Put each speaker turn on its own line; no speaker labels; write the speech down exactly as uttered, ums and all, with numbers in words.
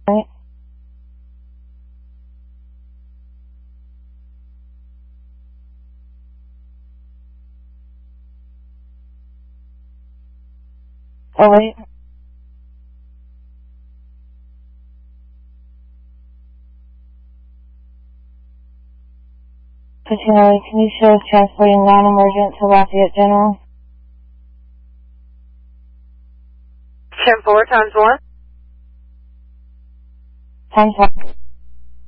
Oh, wait. Puccinelli, can you show us transporting non-emergent to Lafayette General?
ten four times one.
Times one.